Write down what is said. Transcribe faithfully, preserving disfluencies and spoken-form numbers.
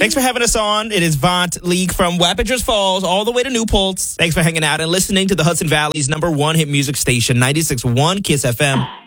Thanks for having us on. It is Vaunt League from Wappingers Falls all the way to Newport. Thanks for hanging out and listening to the Hudson Valley's number one hit music station, ninety-six point one Kiss F M.